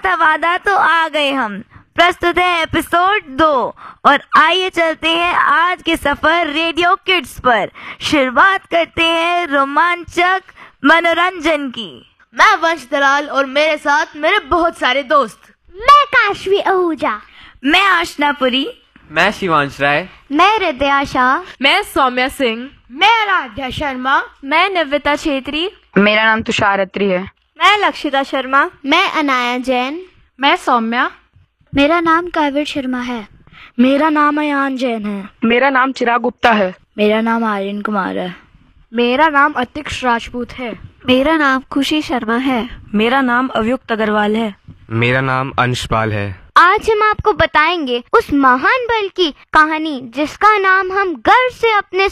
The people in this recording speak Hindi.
था वादा तो आ गए हम। प्रस्तुत है एपिसोड 2 और आइए चलते हैं आज के सफर रेडियो किड्स पर। शुरुआत करते हैं रोमांचक मनोरंजन की। मैं वंश दलाल और मेरे साथ मेरे बहुत सारे दोस्त। मैं काशवी आहूजा। मैं आशनापुरी। मैं शिवांश राय। मैं हृदया शाह। मैं सौम्या सिंह। मैं आराध्या शर्मा। मैं निविता छेत्री। मेरा नाम तुषार अत्री है। मैं लक्षिता शर्मा। मैं अनाया जैन। मैं सौम्या। मेरा नाम काव्य शर्मा है। मेरा नाम अयान जैन है। मेरा नाम चिराग गुप्ता है। मेरा नाम आर्यन कुमार है। मेरा नाम अतिक्ष राजपूत है। मेरा नाम खुशी शर्मा है। मेरा नाम अवयुक्त अग्रवाल है। मेरा नाम अंशपाल है। आज हम आपको बताएंगे उस महान बल की कहानी जिसका नाम हम गर्व से अपने